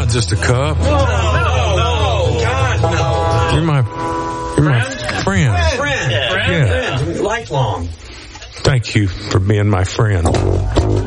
not just a cup. No, God, no. You're my friend. Friend. Yeah. Lifelong. Thank you for being my friend.